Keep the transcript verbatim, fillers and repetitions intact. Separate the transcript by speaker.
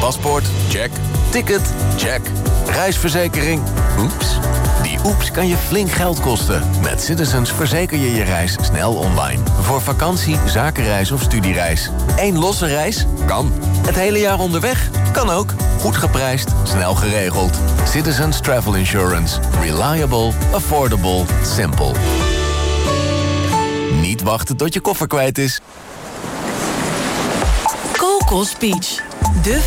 Speaker 1: Paspoort? Check. Ticket? Check. Reisverzekering? Oeps. Die oeps kan je flink geld kosten. Met Citizens verzeker je je reis snel online. Voor vakantie, zakenreis of studiereis. Eén losse reis? Kan. Het hele jaar onderweg? Kan ook. Goed geprijsd, snel geregeld. Citizens Travel Insurance. Reliable, affordable, simple. Niet wachten tot je koffer kwijt is.
Speaker 2: Coco Speech. De